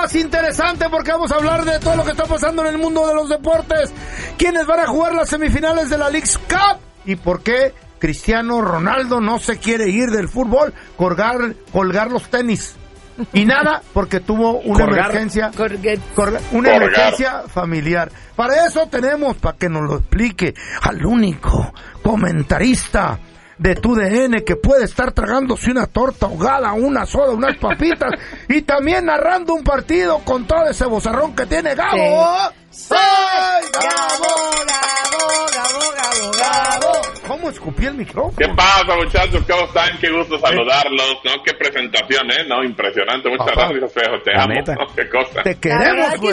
más interesante porque vamos a hablar de todo lo que está pasando en el mundo de los deportes. ¿Quiénes van a jugar las semifinales de la Leagues Cup? ¿Y por qué Cristiano Ronaldo no se quiere ir del fútbol? Colgar los tenis. Y nada, porque tuvo una emergencia familiar. Para eso tenemos, para que nos lo explique, al único comentarista de TUDN que puede estar tragándose una torta ahogada, una soda, unas papitas y también narrando un partido con todo ese vozarrón que tiene Gabo. ¡Sí! ¡Gabo! ¿Cómo escupí el micrófono? ¿Qué pasa, muchachos? ¿Cómo están? Qué gusto saludarlos, ¿no? Qué presentación, ¿eh? No, impresionante. Muchas gracias, Feo. Te amo, ¿no? Qué cosa. Te queremos, güey.